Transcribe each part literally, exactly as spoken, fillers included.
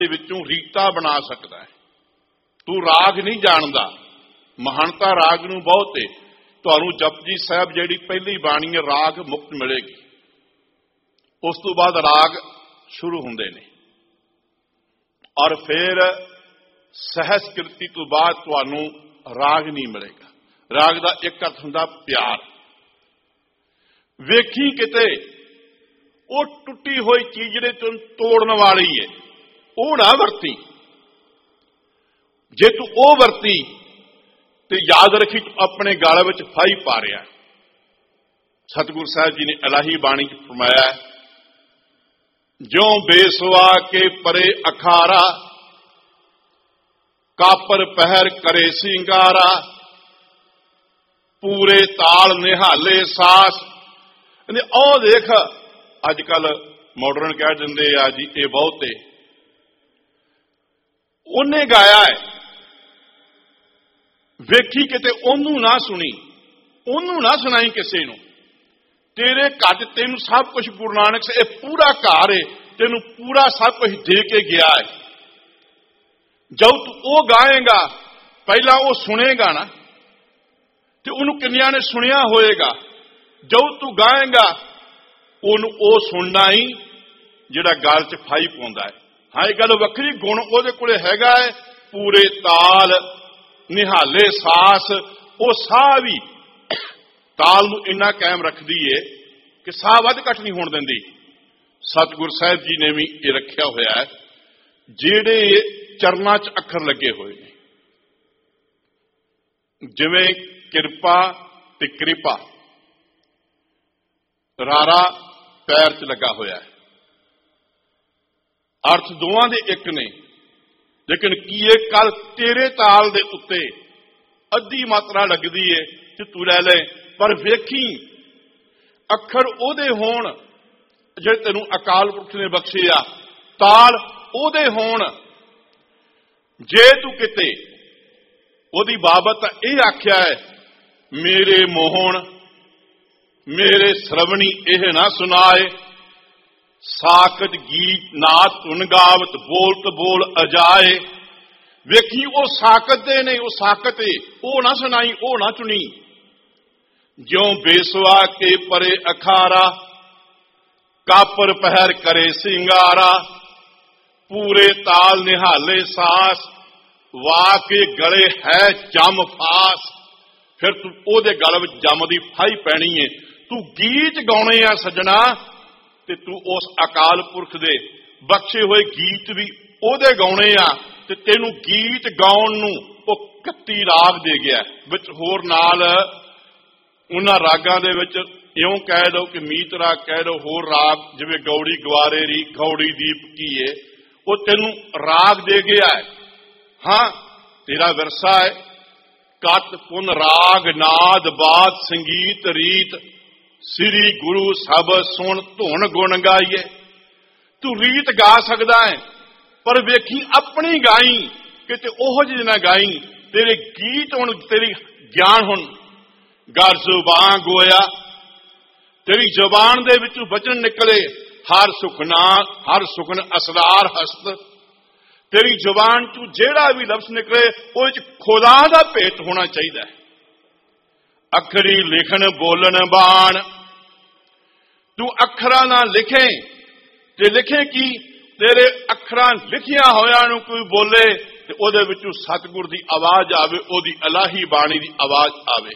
विचों रीता बना सकता है। तू राग नहीं जानदा, महानता राग नूं बहुत है। तुहानूं जपजी साहब जिहड़ी पहली बाणी है राग मुक्त मिलेगी, उस तो बाद राग शुरू हुंदे ने और फिर सहज कृति तो बाद तुहानूं राग नहीं मिलेगा। राग का एक अर्थ हुंदा प्यार। वेखी किते वो टुटी हुई चीज जिहड़े तैनूं तोड़न वाली है वो ना वरती। जे तू वो वरती तो याद रखी तू अपने गल विच फाही पा रहा। सतगुरु साहब जी ने इलाही बाणी च फरमाया, ज्यों बेसवा के परे अखारा, कापर पहर करे सिंगारा, पूरे ताल निहाले सास। ओ देख अजकल मॉडर्न कह दिंदे आ जी ये बहुत है। उन्हें गाया है, वेखी किते ओनू ना सुनी, ओनू ना सुनाई किसी नूं। तेरे घर तेन सब कुछ गुरु नानक से पूरा घर है, तेन पूरा सब कुछ दे के गया है। जब तू वो गाएगा पहला वो सुनेगा ना, तो उन्होंने किन्निया ने सुनिया होएगा। जब तू गाएगा ओनू वो सुनना ही जिहड़ा गल च फाई पाउंदा है। हाँ एक गल वक्री गुण उहदे कोले हैगा है, पूरे ताल निहाले सास। वो साह भी ताल नूं इन्ना कायम रखदी है कि साह वध घट नहीं होण दिंदी। सतगुरु साहिब जी ने भी ये रखिया होया है, जिहड़े चरनां च अखर लगे हुए ने, जिवें किरपा ते कृपा। रारा पैर च लगा होया है, अर्थ दोवां दे एक ने, लेकिन की ये कल तेरे ताल दे उत्ते अद्धी मात्रा लगदी है कि तू लै ले। पर वेखी अखर ओदे होण जिहड़े तैनूं अकाल पुरख ने बख्शे आ, ताल ओदे होण। जे तू किते ओदी बाबत यह आख्या है, मेरे मोहन मेरे श्रवणी एह ना सुनाए, साकत गीत नाथ धुन गावत बोलत बोल अजाए। वेखी वो साकत दे ने, वो साकत है, वो ना सुनाई, वो ना चुनी। ज्यों बेसवा के परे अखारा, कापर पहर करे सिंगारा, पूरे ताल निहाले सास, वाह के गले है जम फास। फिर तू ओदे गल विच जम दी फाही पैनी है। तू गीत गाने आ सजना, ते तू उस अकाल पुरख दे बख्शे हुए गीत भी ओदे गाने आ, ते तेनू गीत गाउण नूं ओ इकत्ती राग दे गया। विच होर नाल उन्हां रागां दे विच इउं कह लो कि मीत राग कह लो, होर राग जिवें गौड़ी गवारे री गौड़ी दीप की है, वो तेनू राग दे गया है। हाँ तेरा विरसा है, कत पुन राग नाद बात संगीत रीत, श्री गुरु सब सुन धुन गुण गाइए। तू रीत गा सकदा है, पर वेखी अपनी गाई किते ओहो जी ना गाई। तेरे गीत हुण तेरी ज्ञान हुण गर जुबान गोया, तेरी जुबान दे विचों वचन निकले, हर सुखना हर सुखन असरार हस्त। तेरी जुबान चू जेड़ा भी लफ्ज निकले उस खुदा दा भेत होना चाहिए। अखरी लिखन बोलन बाण, तू अखरां ना लिखे ते लिखे की तेरे अखरां लिखिया होया नूं कोई बोले ते ओदे विचों सतगुर दी आवाज आवे, ओदी इलाही बाणी दी आवाज आवे।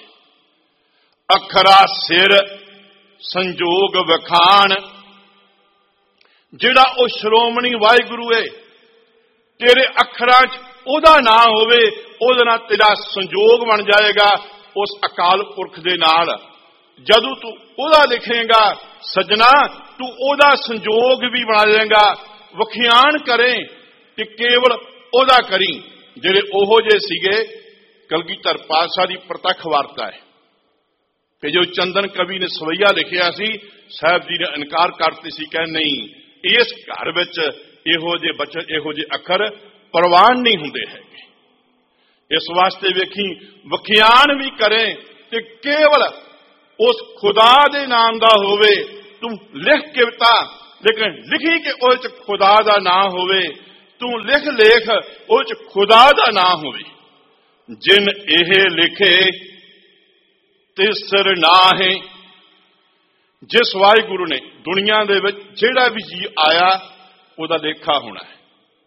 अखरा सिर संजोग वखान, जिहड़ा ओ श्रोमणी वाहिगुरू है, तेरे अखरां च ओदा नाम होवे, ओदे नाल तेरा संजोग बन जाएगा उस अकाल पुरख दे नाल। जदों तू ओदा लिखेगा सजना, तू ओदा संजोग भी बना लेगा। वखियान करें ते केवल ओदा करी, जिहड़े ओहो जे सीगे। कलगीधर पातशाह दी प्रतख वार्ता है कि जो चंदन कवि ने सवैया लिखिया सी, साहब जी ने इनकार करते सी, कह नहीं इस घर विच इहो जे बचन इहो जे अखर प्रवान नहीं हुंदे हैगे। इस वास्ते वेखी वखियान भी करें ते केवल उस खुदा दे नाम दा होवे। तुम लिख के ता, लेकिन लिखी के उस खुदा दा नाम होवे। ਤੂੰ ਲਿਖ ਲੇਖ ਉਹ ਚ ਖੁਦਾ ਦਾ ਨਾਂ ਹੋਵੇ। ਜਿਨ ਇਹ ਲਿਖੇ ਤਿਸਰ ਨਾਹੀਂ। ਜਿਸ ਵਾਹਿਗੁਰੂ ਨੇ ਦੁਨੀਆ ਦੇ ਵਿੱਚ ਜਿਹੜਾ ਵੀ ਜੀ ਆਇਆ ਉਹਦਾ ਲੇਖਾ ਹੋਣਾ ਹੈ।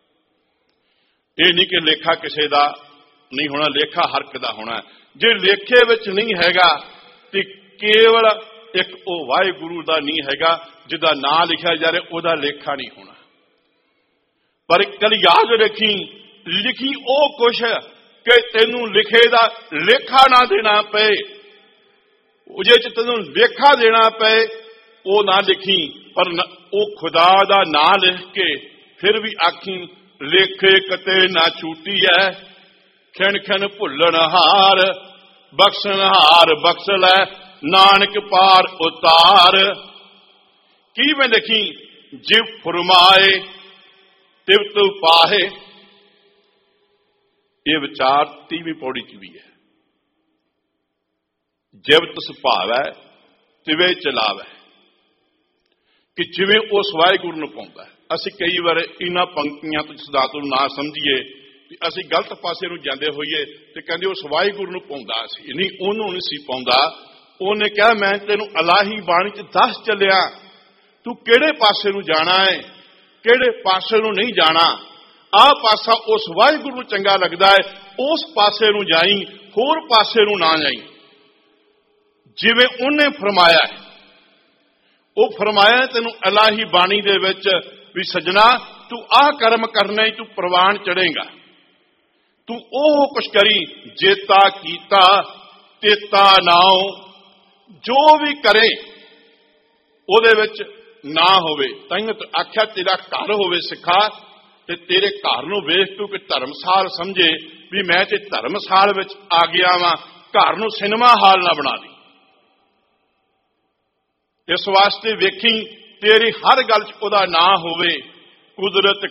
ਇਹ ਨਹੀਂ ਕਿ ਲੇਖਾ ਕਿਸੇ ਦਾ ਨਹੀਂ ਹੋਣਾ, ਲੇਖਾ ਹਰ ਇੱਕ ਦਾ ਹੋਣਾ। ਜੇ ਲੇਖੇ ਵਿੱਚ ਨਹੀਂ ਹੈਗਾ ਤੇ ਕੇਵਲ ਇੱਕ ਉਹ ਵਾਹਿਗੁਰੂ ਦਾ ਨਹੀਂ ਹੈਗਾ ਜਿਹਦਾ ਨਾਂ ਲਿਖਿਆ ਜਾ ਰਿਹਾ, ਉਹਦਾ ਲੇਖਾ ਨਹੀਂ ਹੋਣਾ। ਪਰ ਕੱਲ ਯਾਦ ਰੱਖੀ, ਲਿਖੀ ਉਹ ਕੁਛ ਕਿ ਤੈਨੂੰ ਲਿਖੇ ਦਾ ਲੇਖਾ ਨਾ ਦੇਣਾ ਪਏ, ਉਹਦੇ ਚ ਤੈਨੂੰ ਲੇਖਾ ਦੇਣਾ ਪਏ ਉਹ ਨਾ ਲਿਖੀ। ਪਰ ਉਹ ਖੁਦਾ ਦਾ ਨਾਂ ਲਿਖ ਕੇ ਫਿਰ ਵੀ ਆਖੀ ਲੇਖੇ ਕਤੇ ਨਾ ਛੂਟੀ ਹੈ। ਖਿਣ ਖਿਣ ਭੁੱਲਣ ਹਾਰ ਬਖਸ਼ਣ ਹਾਰ ਬਖਸ਼ ਲੈ ਨਾਨਕ ਪਾਰ ਉਤਾਰ। ਕਿਵੇਂ ਲਿਖੀ, ਜਿਵ ਫਰਮਾਏ ਤਿਵ ਤੂ ਪਾਹੇ। ਇਹ ਵਿਚਾਰ ਤੀਵੀਂ ਪੌੜੀ ਚ ਵੀ ਹੈ। ਜਿਵ ਤਿਸ ਭਾਵੈ ਤਿਵੇਂ ਚਲਾਵੈ, ਕਿ ਜਿਵੇਂ ਉਸ ਵਾਹਿਗੁਰੂ ਨੂੰ ਪਾਉਂਦਾ। ਅਸੀਂ ਕਈ ਵਾਰ ਇਹਨਾਂ ਪੰਕਤੀਆਂ ਤੋਂ ਸਿਧਾਂਤ ਨੂੰ ਨਾ ਸਮਝੀਏ ਕਿ ਅਸੀਂ ਗਲਤ ਪਾਸੇ ਨੂੰ ਜਾਂਦੇ ਹੋਈਏ ਤੇ ਕਹਿੰਦੇ ਉਸ ਵਾਹਿਗੁਰੂ ਨੂੰ ਪਾਉਂਦਾ ਸੀ। ਨਹੀਂ, ਉਹਨੂੰ ਨਹੀਂ ਸੀ ਪਾਉਂਦਾ। ਉਹਨੇ ਕਿਹਾ ਮੈਂ ਤੈਨੂੰ ਇਲਾਹੀ ਬਾਣੀ ਚ ਦੱਸ ਚੱਲਿਆ, ਤੂੰ ਕਿਹੜੇ ਪਾਸੇ ਨੂੰ ਜਾਣਾ ਹੈ, ਕਿਹੜੇ ਪਾਸੇ ਨੂੰ ਨਹੀਂ ਜਾਣਾ। ਆਹ ਪਾਸਾ ਉਸ ਵਾਹਿਗੁਰੂ ਨੂੰ ਚੰਗਾ ਲੱਗਦਾ ਹੈ, ਉਸ ਪਾਸੇ ਨੂੰ ਜਾਈ, ਹੋਰ ਪਾਸੇ ਨੂੰ ਨਾ ਜਾਈ। ਜਿਵੇਂ ਉਹਨੇ ਫਰਮਾਇਆ, ਉਹ ਫਰਮਾਇਆ ਤੈਨੂੰ ਇਲਾਹੀ ਬਾਣੀ ਦੇ ਵਿੱਚ ਵੀ ਸਜਣਾ ਤੂੰ ਆਹ ਕਰਮ ਕਰਨਾ ਹੀ, ਤੂੰ ਪ੍ਰਵਾਨ ਚੜੇਗਾ, ਤੂੰ ਉਹ ਕੁਛ ਕਰੀ ਜੇਤਾ ਕੀਤਾ ਤੇਤਾ ਨਾਉ। ਜੋ ਵੀ ਕਰੇ ਉਹਦੇ ਵਿੱਚ ਨਾ ਹੋਵੇ। ਤੈਨੂੰ ਆਖਿਆ ਤੇਰਾ ਘਰ ਹੋਵੇ ਸਿੱਖਾ, ਤੇ ਤੇਰੇ ਘਰ ਨੂੰ ਵੇਖ ਤੂੰ ਕਿ ਧਰਮਸਾਲ ਸਮਝੇ ਵੀ ਮੈਂ ਤੇ ਧਰਮਸਾਲ ਵਿੱਚ ਆ ਗਿਆ ਵਾਂ, ਘਰ ਨੂੰ ਸਿਨੇਮਾ ਹਾਲ ਨਾ ਬਣਾ ਦੇ। ਇਸ ਵਾਸਤੇ ਵੇਖੀ ਤੇਰੀ ਹਰ ਗੱਲ ਚ ਉਹਦਾ ਨਾਂ ਹੋਵੇ। ਕੁਦਰਤ